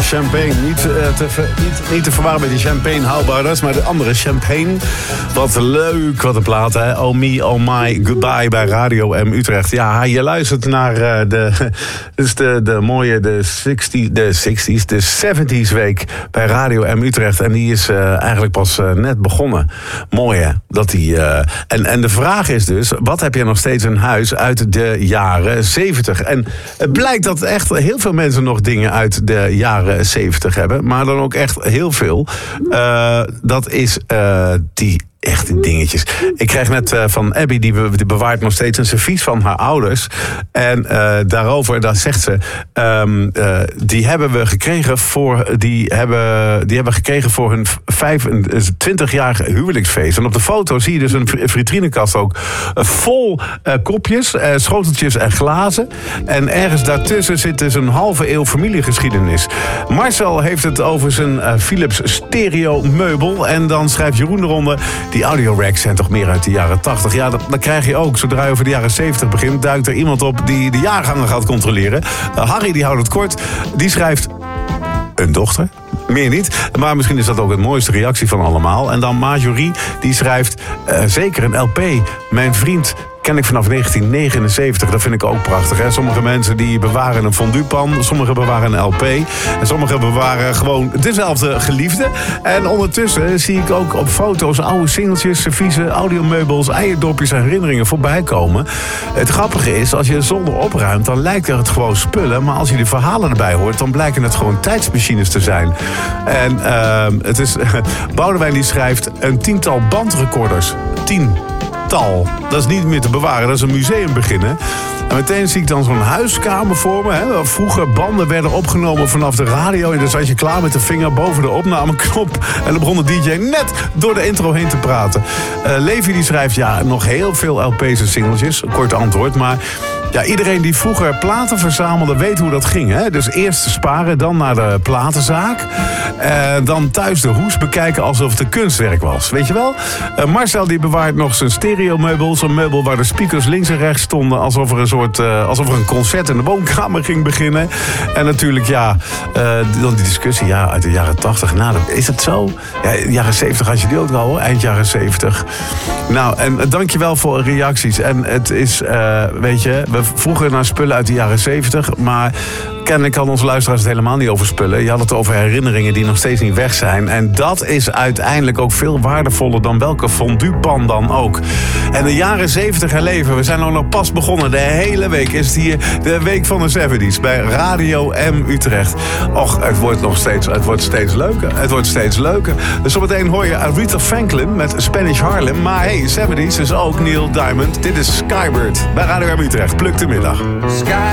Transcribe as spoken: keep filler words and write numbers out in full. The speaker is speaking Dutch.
Champagne. Niet, uh, te, niet, niet te verwarren met die champagne haalbaarders, maar de andere Champagne. Wat leuk, wat een plaat, hè. Oh me, oh my, goodbye bij Radio M Utrecht. Ja, je luistert naar uh, de, dus de, de mooie de zestig's, de zestig's, de zeventig's week bij Radio M Utrecht. En die is uh, eigenlijk pas uh, net begonnen. Mooi, hè? Dat die, uh, en, en de vraag is dus, wat heb je nog steeds in huis uit de jaren zeventig? En het blijkt dat echt heel veel mensen nog dingen uit de jaren zeventig hebben. Maar dan ook echt heel veel. Uh, dat is uh, die echte dingetjes. Ik kreeg net uh, van Abby, die, be- die bewaart nog steeds een servies van haar ouders. En uh, daarover, daar zegt ze, um, uh, die hebben we gekregen voor, die hebben, die hebben gekregen voor hun vijfentwintig-jarig huwelijksfeest. En op de foto zie je dus een vitrinekast ook uh, vol uh, kopjes, uh, schoteltjes en glazen. En ergens daartussen zit dus een halve eeuw familiegeschiedenis. Marcel heeft het over zijn uh, Philips stereo meubel. En dan schrijft Jeroen eronder, die audio-racks zijn toch meer uit de jaren tachtig. Ja, dat, dat krijg je ook. Zodra je over de jaren zeventig begint, duikt er iemand op die de jaargangen gaat controleren. Uh, Harry, die houdt het kort. Die schrijft een dochter. Meer niet. Maar misschien is dat ook het mooiste reactie van allemaal. En dan Marjorie, die schrijft uh, zeker een L P. Mijn vriend ken ik vanaf negentien negenenzeventig. Dat vind ik ook prachtig. Hè? Sommige mensen die bewaren een fonduepan. Sommigen bewaren een L P. En sommigen bewaren gewoon dezelfde geliefde. En ondertussen zie ik ook op foto's oude singeltjes, serviezen, audiomeubels, eierdopjes en herinneringen voorbij komen. Het grappige is, als je een zolder opruimt, dan lijkt er het gewoon spullen. Maar als je de verhalen erbij hoort, dan blijken het gewoon tijdsmachines te zijn. En uh, het is Boudewijn die schrijft een tiental bandrecorders. Tien. Tal. Dat is niet meer te bewaren, dat is een museum beginnen. En meteen zie ik dan zo'n huiskamer voor me. Hè. Vroeger banden werden opgenomen vanaf de radio. En dan zat je klaar met de vinger boven de opnameknop. En dan begon de D J net door de intro heen te praten. Uh, Levi die schrijft, ja, nog heel veel L P's en singeltjes. Kort antwoord, maar ja, iedereen die vroeger platen verzamelde weet hoe dat ging. Hè? Dus eerst sparen, dan naar de platenzaak. Uh, dan thuis de hoes bekijken alsof het een kunstwerk was. Weet je wel? Uh, Marcel die bewaart nog zijn stereomeubel. Zo'n meubel waar de speakers links en rechts stonden. Alsof er een soort, uh, alsof er een concert in de woonkamer ging beginnen. En natuurlijk, ja, uh, dan die discussie, ja, uit de jaren tachtig. Nou, is het zo? Ja, jaren zeventig had je die ook al, hoor. Eind jaren zeventig. Nou, en uh, dankjewel voor reacties. En het is, uh, weet je, we vroegen naar spullen uit de jaren zeventig, maar kennelijk kan onze luisteraars het helemaal niet over spullen. Je had het over herinneringen die nog steeds niet weg zijn. En dat is uiteindelijk ook veel waardevoller dan welke fonduepan dan ook. En de jaren zeventig herleven. We zijn nog pas begonnen. De hele week is het hier de week van de zeventig's bij Radio M Utrecht. Och, het wordt nog steeds, het wordt steeds leuker. Het wordt steeds leuker. Dus zometeen hoor je Aretha Franklin met Spanish Harlem. Maar hey, zeventig's is ook Neil Diamond. Dit is Skybird bij Radio M Utrecht. Pluk de middag. Sky